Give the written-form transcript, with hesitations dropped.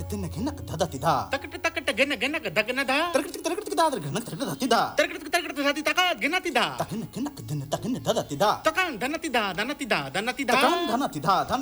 ದಿನ ಗಿನ್ನಕ ದದತಿದ ತಕಟ ತಕಟ ಗೆನ ಗೆನಕ ದಗನದ ತರಕಟಿ ದಾದ್ರ ಘನಕ ದದತಿದ ತರಕಟ ತಕಟ ಸದಿ ತಕ ಗೆನತಿದ ತಗಿನ ಗಿನ್ನಕ ದಿನ ತಗಿನ ದದತಿದ ತಕ ದನತಿದ ದನತಿದ ದನತಿದ ತಕಂ ಧನತಿದ